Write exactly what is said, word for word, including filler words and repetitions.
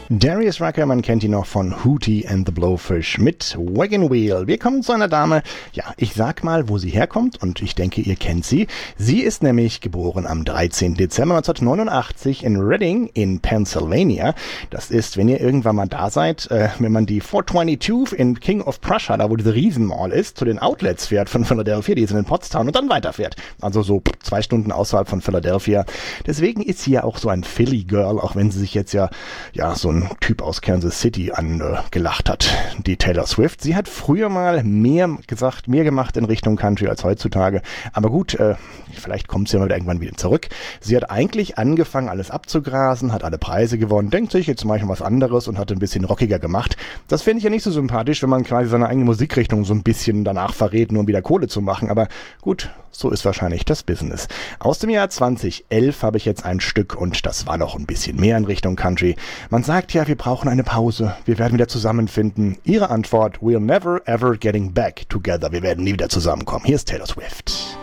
Darius Rucker, man kennt ihn noch von Hootie and the Blowfish mit Wagon Wheel. Wir kommen zu einer Dame, ja, ich sag mal, wo sie herkommt und ich denke, ihr kennt sie. Sie ist nämlich geboren am dreizehnten Dezember neunzehnhundertneunundachtzig in Reading in Pennsylvania. Das ist, wenn ihr irgendwann mal da seid, äh, wenn man die vierhundertzweiundzwanzig in King of Prussia, da wo diese Riesenmall ist, zu den Outlets fährt von Philadelphia, die sind in Pottstown und dann weiterfährt. Also so zwei Stunden außerhalb von Philadelphia. Deswegen ist sie ja auch so ein Philly Girl, auch wenn sie sich jetzt ja, ja, so ein Typ aus Kansas City angelacht hat, die Taylor Swift. Sie hat früher mal mehr gesagt, mehr gemacht in Richtung Country als heutzutage. Aber gut, äh, vielleicht kommt sie ja mal irgendwann wieder zurück. Sie hat eigentlich angefangen, alles abzugrasen, hat alle Preise gewonnen, denkt sich, jetzt mache ich mal was anderes und hat ein bisschen rockiger gemacht. Das finde ich ja nicht so sympathisch, wenn man quasi seine eigene Musikrichtung so ein bisschen danach verrät, nur um wieder Kohle zu machen. Aber gut, so ist wahrscheinlich das Business. Aus dem Jahr zweitausendelf habe ich jetzt ein Stück und das war noch ein bisschen mehr in Richtung Country. Man sagt ja, wir brauchen eine Pause, wir werden wieder zusammenfinden. Ihre Antwort, we'll never ever getting back together. Wir werden nie wieder zusammenkommen. Hier ist Taylor Swift.